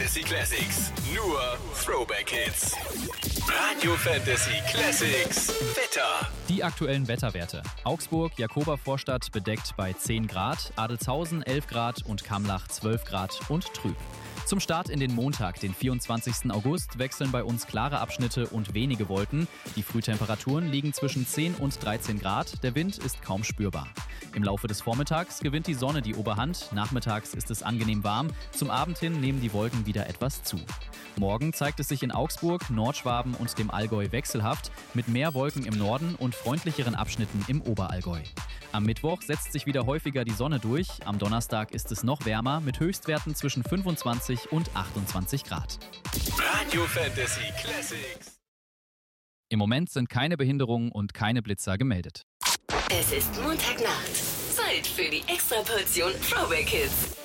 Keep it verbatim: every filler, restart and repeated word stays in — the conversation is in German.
Fantasy Classics. Nur Throwback Hits. Radio Fantasy Classics. Wetter. Die aktuellen Wetterwerte. Augsburg, Jakobervorstadt bedeckt bei zehn Grad, Adelzhausen elf Grad und Kamlach zwölf Grad und trüb. Zum Start in den Montag, den vierundzwanzigsten August, wechseln bei uns klare Abschnitte und wenige Wolken. Die Frühtemperaturen liegen zwischen zehn und dreizehn Grad, der Wind ist kaum spürbar. Im Laufe des Vormittags gewinnt die Sonne die Oberhand, nachmittags ist es angenehm warm, zum Abend hin nehmen die Wolken wieder etwas zu. Morgen zeigt es sich in Augsburg, Nordschwaben und dem Allgäu wechselhaft, mit mehr Wolken im Norden und freundlicheren Abschnitten im Oberallgäu. Am Mittwoch setzt sich wieder häufiger die Sonne durch, am Donnerstag ist es noch wärmer mit Höchstwerten zwischen fünfundzwanzig und achtundzwanzig Grad. Radio Fantasy Classics. Im Moment sind keine Behinderungen und keine Blitzer gemeldet. Es ist Montagnacht. Zeit für die Extraportion Throwback Hits.